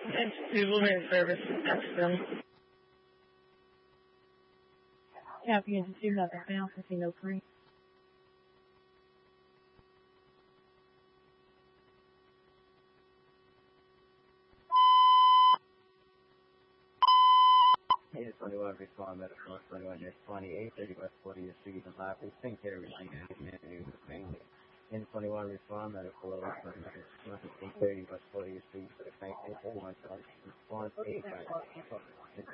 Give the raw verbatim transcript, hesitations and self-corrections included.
It's Superman service. That's them. Tapping into two nothing pound casino free. Hey, twenty-one, respond medical, twenty-one, there's twenty-eight, thirty by forty, is three to live, we think here, we think here, mainly. In twenty-one, respond medical, thirty by forty, is three to the bank, one, response, eight,